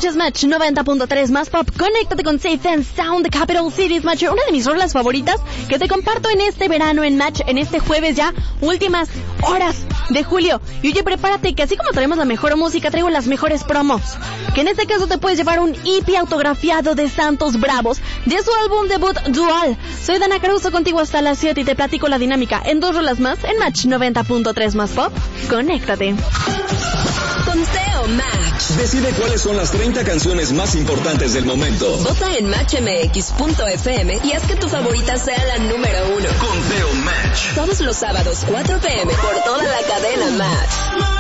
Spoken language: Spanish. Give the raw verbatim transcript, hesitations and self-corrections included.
Escuchas Match noventa punto tres más pop. Conéctate con Safe and Sound, The Capital Cities Match, una de mis rolas favoritas que te comparto en este verano en Match, en este jueves ya, últimas horas de julio. Y oye, prepárate que así como traemos la mejor música, traigo las mejores promos. Que en este caso te puedes llevar un E P autografiado de Santos Bravos de su álbum debut Dual. Soy Dana Caruso, contigo hasta las siete y te platico la dinámica en dos rolas más en Match noventa punto tres más pop. Conéctate. Conteo Match. Decide cuáles son las treinta canciones más importantes del momento. Vota en match m x punto f m y haz que tu favorita sea la número uno. Conteo Match. Todos los sábados, cuatro p m por toda la cadena Match.